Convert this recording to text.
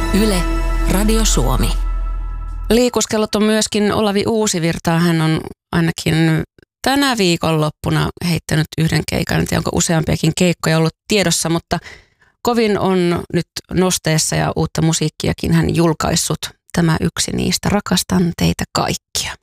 Yle, Radio Suomi. Liikuskellot on myöskin Olavi Uusivirta. Hän on ainakin tänä viikonloppuna heittänyt yhden keikan. En tiedä, onko useampiakin keikkoja ollut tiedossa, mutta kovin on nyt nosteessa ja uutta musiikkiakin hän julkaissut. Tämä yksi niistä. Rakastan teitä kaikkia.